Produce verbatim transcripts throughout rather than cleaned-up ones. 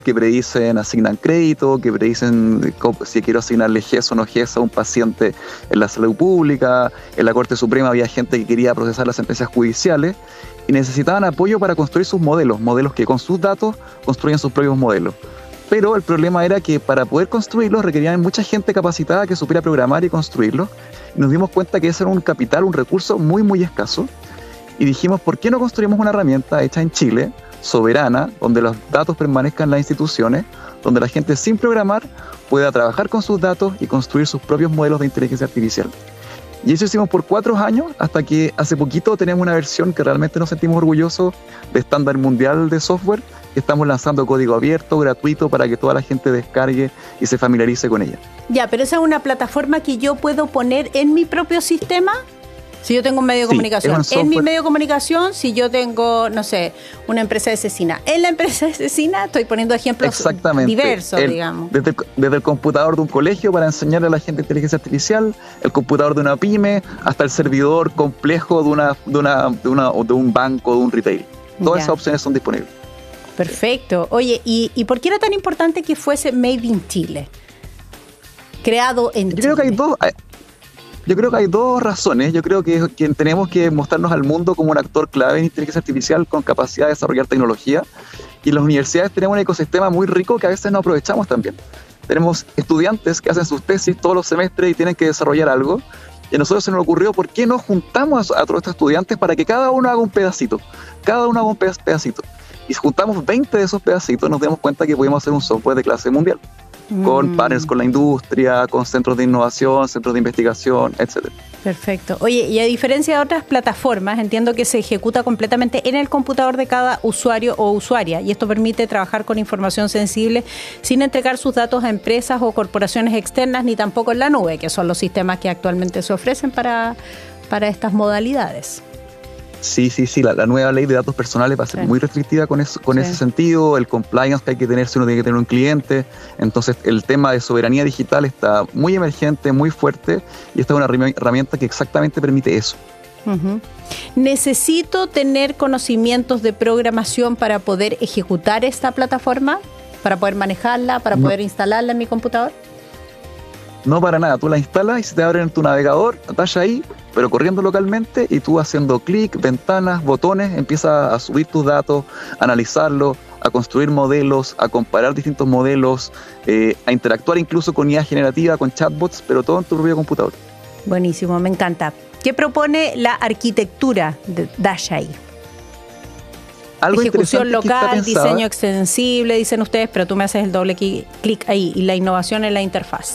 que predicen, asignan crédito, que predicen si quiero asignarle G E S o no G E S a un paciente en la salud pública. En la Corte Suprema había gente que quería procesar las sentencias judiciales y necesitaban apoyo para construir sus modelos, modelos que con sus datos construyen sus propios modelos. Pero el problema era que para poder construirlos requerían mucha gente capacitada que supiera programar y construirlos. Y nos dimos cuenta que ese era un capital, un recurso muy, muy escaso. Y dijimos, ¿por qué no construimos una herramienta hecha en Chile, soberana, donde los datos permanezcan en las instituciones, donde la gente sin programar pueda trabajar con sus datos y construir sus propios modelos de inteligencia artificial? Y eso hicimos por cuatro años, hasta que hace poquito tenemos una versión que realmente nos sentimos orgullosos de estándar mundial de software, que estamos lanzando código abierto, gratuito, para que toda la gente descargue y se familiarice con ella. Ya, pero esa es una plataforma que yo puedo poner en mi propio sistema. Si yo tengo un medio de Sí, comunicación, es un en mi software- medio de comunicación, si yo tengo, no sé, una empresa de cecina, en la empresa de cecina estoy poniendo ejemplos Exactamente. diversos, El- digamos. Desde el, desde el computador de un colegio para enseñarle a la gente inteligencia artificial, el computador de una pyme, hasta el servidor complejo de una de una de, una, de un banco, de un retail. Todas Ya. esas opciones son disponibles. Perfecto. Oye, ¿y, ¿y por qué era tan importante que fuese Made in Chile? Creado en Yo Chile. creo que hay dos hay- yo creo que hay dos razones. Yo creo que, que tenemos que mostrarnos al mundo como un actor clave en inteligencia artificial con capacidad de desarrollar tecnología. Y en las universidades tenemos un ecosistema muy rico que a veces no aprovechamos también. Tenemos estudiantes que hacen sus tesis todos los semestres y tienen que desarrollar algo. Y a nosotros se nos ocurrió, ¿por qué no juntamos a, a todos estos estudiantes para que cada uno haga un pedacito? Cada uno haga un peda- pedacito. Y si juntamos veinte de esos pedacitos, nos damos cuenta que podemos hacer un software de clase mundial. Con Mm. partners con la industria, con centros de innovación, centros de investigación, etcétera. Perfecto. Oye, y a diferencia de otras plataformas, entiendo que se ejecuta completamente en el computador de cada usuario o usuaria, y esto permite trabajar con información sensible sin entregar sus datos a empresas o corporaciones externas, ni tampoco en la nube, que son los sistemas que actualmente se ofrecen para, para estas modalidades. Sí, sí, sí, la, la nueva ley de datos personales va a ser Sí. muy restrictiva con, eso, con Sí. ese sentido, el compliance que hay que tener si uno tiene que tener un cliente. Entonces el tema de soberanía digital está muy emergente, muy fuerte, y esta es una herrami- herramienta que exactamente permite eso. Ujú. ¿Necesito tener conocimientos de programación para poder ejecutar esta plataforma? ¿Para poder manejarla? ¿Para No. poder instalarla en mi computador? No para nada, tú la instalas y se te abre en tu navegador, Dash ahí, pero corriendo localmente, y tú haciendo clic, ventanas, botones, empiezas a subir tus datos, a analizarlos, a construir modelos, a comparar distintos modelos, eh, a interactuar incluso con I A generativa, con chatbots, pero todo en tu propio computador. Buenísimo, me encanta. ¿Qué propone la arquitectura de Dashai? Algo Ejecución interesante que está local, pensada- diseño extensible, dicen ustedes, pero tú me haces el doble qui- clic ahí, y la innovación en la interfaz.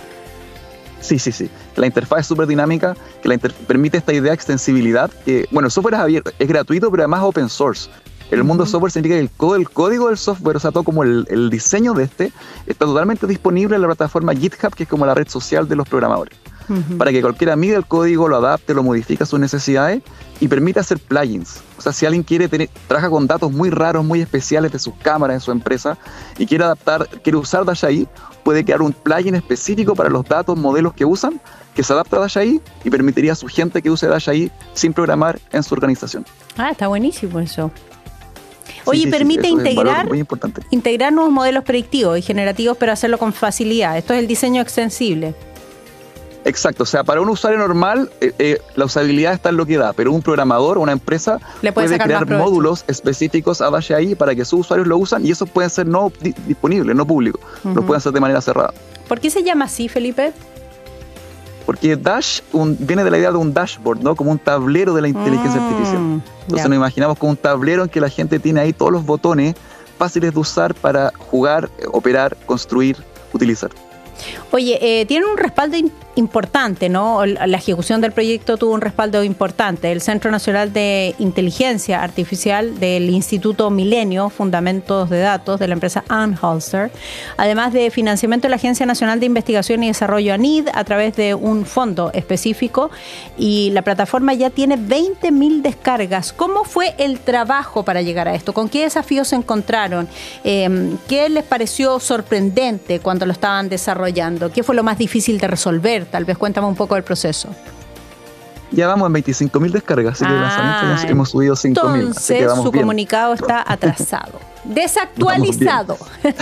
Sí, sí, sí. La interfaz es súper dinámica, que la inter- permite esta idea de extensibilidad. Que, bueno, el software es abierto, es gratuito, pero además open source. En el mundo Ujú. software significa que el, co- el código del software, o sea, todo como el, el diseño de este, está totalmente disponible en la plataforma GitHub, que es como la red social de los programadores. Ujú. Para que cualquiera mire el código, lo adapte, lo modifique a sus necesidades y permite hacer plugins. O sea, si alguien quiere tener, trabaja con datos muy raros, muy especiales de sus cámaras en su empresa y quiere adaptar, quiere usar Dashai, puede crear un plugin específico para los datos, modelos que usan, que se adapta a Dashai y permitiría a su gente que use Dashai sin programar en su organización. Ah, está buenísimo eso. Sí, Oye, sí, sí, permite eso es un valor integrar, muy importante. integrar nuevos modelos predictivos y generativos, pero hacerlo con facilidad. Esto es el diseño extensible. Exacto, o sea, para un usuario normal eh, eh, la usabilidad está en lo que da, pero un programador o una empresa Le puede puede sacar crear más provecho. módulos específicos a Dashai para que sus usuarios lo usan, y esos pueden ser no di- disponibles, no públicos, Ujú. los pueden hacer de manera cerrada. ¿Por qué se llama así, Felipe? Porque Dash un- viene de la idea de un dashboard, ¿no? Como un tablero de la inteligencia Mm, artificial. Entonces ya. nos imaginamos como un tablero en que la gente tiene ahí todos los botones fáciles de usar para jugar, eh, operar, construir, utilizar. Oye, eh, tienen un respaldo in- importante, ¿no? La ejecución del proyecto tuvo un respaldo importante. El Centro Nacional de Inteligencia Artificial del Instituto Milenio, Fundamentos de Datos, de la empresa Anholster, además de financiamiento de la Agencia Nacional de Investigación y Desarrollo A N I D a través de un fondo específico, y la plataforma ya tiene veinte mil descargas. ¿Cómo fue el trabajo para llegar a esto? ¿Con qué desafíos se encontraron? Eh, ¿Qué les pareció sorprendente cuando lo estaban desarrollando? ¿Qué fue lo más difícil de resolver? Tal vez cuéntame un poco del proceso. Ya vamos en veinticinco mil descargas, así que el Ah, lanzamiento ya hemos subido cinco mil. Así que Entonces vamos su bien. comunicado está atrasado. Desactualizado.